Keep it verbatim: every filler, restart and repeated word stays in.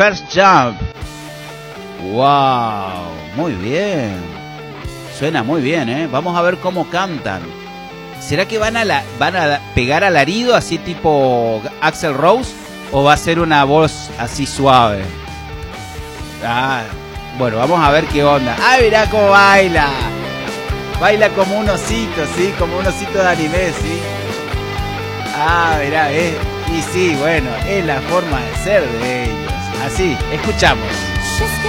First Jump. Wow, muy bien. Suena muy bien, ¿eh? Vamos a ver cómo cantan. ¿Será que van a, la, van a pegar alarido así tipo Axl Rose? ¿O va a ser una voz así suave? Ah, bueno, vamos a ver qué onda. ¡Ay, mirá cómo baila! Baila como un osito, ¿sí? Como un osito de anime, ¿sí? Ah, mirá, eh. Y sí, bueno, es la forma de ser de ellos. Así, escuchamos.